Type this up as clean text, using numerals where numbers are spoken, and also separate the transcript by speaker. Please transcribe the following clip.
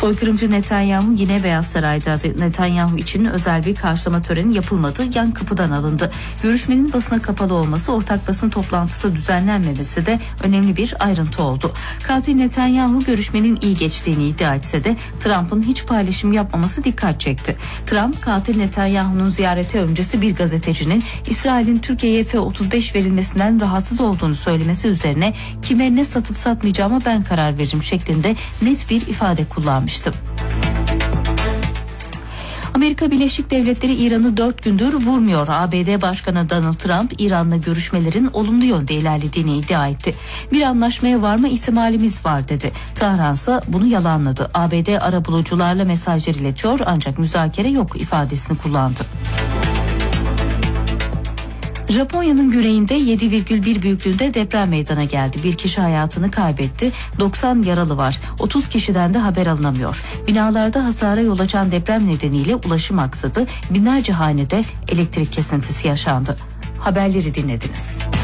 Speaker 1: Soykırımcı Netanyahu yine Beyaz Saray'da. Netanyahu için özel bir karşılama töreni yapılmadı, yan kapıdan alındı. Görüşmenin basına kapalı olması, ortak basın toplantısı düzenlenmemesi de önemli bir ayrıntı oldu. Katil Netanyahu görüşmenin iyi geçtiğini iddia etse de Trump'ın hiç paylaşım yapmaması dikkat çekti. Trump, katil Netanyahu'nun ziyareti öncesi bir gazetecinin İsrail'in Türkiye'ye F-35 verilmesinden rahatsız olduğunu söylemesi üzerine kime ne satıp satmayacağıma ben karar veririm şeklinde net bir ifade kullanmıştı. Amerika Birleşik Devletleri İran'ı 4 gündür vurmuyor. ABD Başkanı Donald Trump, İran'la görüşmelerin olumlu yönde ilerlediğini iddia etti. Bir anlaşmaya varma ihtimalimiz var dedi. Tahran ise bunu yalanladı. ABD arabulucularla mesajlar iletiyor ancak müzakere yok ifadesini kullandı. Japonya'nın güneyinde 7,1 büyüklüğünde deprem meydana geldi. Bir kişi hayatını kaybetti. 90 yaralı var. 30 kişiden de haber alınamıyor. Binalarda hasara yol açan deprem nedeniyle ulaşım aksadı. Binlerce hanede elektrik kesintisi yaşandı. Haberleri dinlediniz.